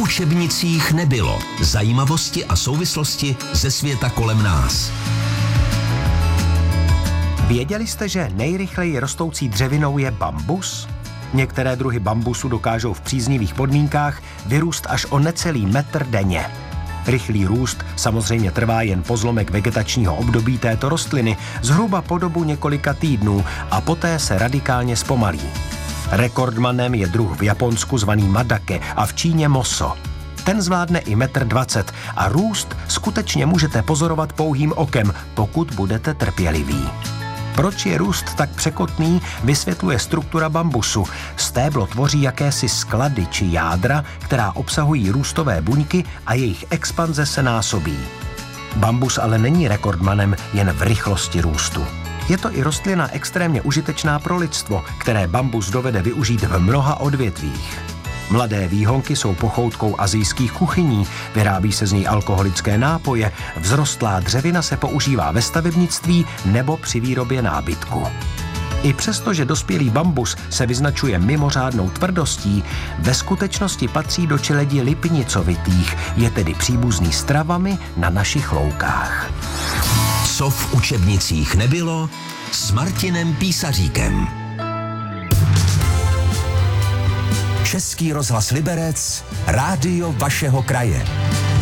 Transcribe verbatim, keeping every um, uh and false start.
učebnicích nebylo. Zajímavosti a souvislosti ze světa kolem nás. Věděli jste, že nejrychleji rostoucí dřevinou je bambus? Některé druhy bambusu dokážou v příznivých podmínkách vyrůst až o necelý metr denně. Rychlý růst samozřejmě trvá jen po zlomek vegetačního období této rostliny, zhruba po dobu několika týdnů, a poté se radikálně zpomalí. Rekordmanem je druh v Japonsku zvaný madake a v Číně moso. Ten zvládne i metr dvacet a růst skutečně můžete pozorovat pouhým okem, pokud budete trpěliví. Proč je růst tak překotný, vysvětluje struktura bambusu. Stéblo tvoří jakési sklady či jádra, která obsahují růstové buňky a jejich expanze se násobí. Bambus ale není rekordmanem jen v rychlosti růstu. Je to i rostlina extrémně užitečná pro lidstvo, které bambus dovede využít v mnoha odvětvích. Mladé výhonky jsou pochoutkou asijských kuchyní, vyrábí se z ní alkoholické nápoje, vzrostlá dřevina se používá ve stavebnictví nebo při výrobě nábytku. I přesto, že dospělý bambus se vyznačuje mimořádnou tvrdostí, ve skutečnosti patří do čeledi lipnicovitých, je tedy příbuzný s travami na našich loukách. Co v učebnicích nebylo, s Martinem Písaříkem. Český rozhlas Liberec, rádio vašeho kraje.